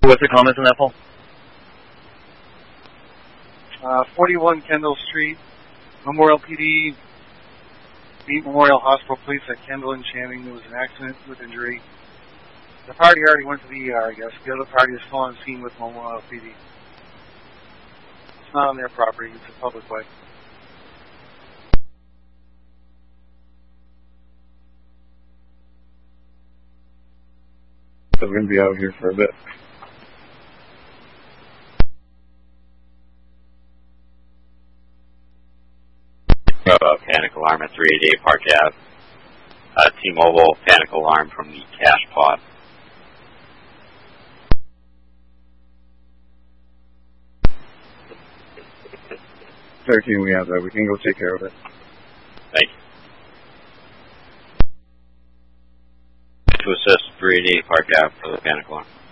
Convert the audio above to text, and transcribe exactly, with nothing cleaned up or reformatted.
what's the comments on that, Paul? Uh, forty-one Kendall Street, Memorial P D, beat Memorial Hospital Police at Kendall and Channing. There was an accident with injury. The party already went to the E R, I guess. The other party is still on scene with Memorial P D. It's not on their property, it's a public way. So we're going to be out here for a bit. Uh, panic alarm at three eighty-eight Park Ave. Uh, T-Mobile panic alarm from the cash pot. thirteen, we have that. We can go take care of it. Thank you. To assist three eighty-eight Park Ave for the panic alarm.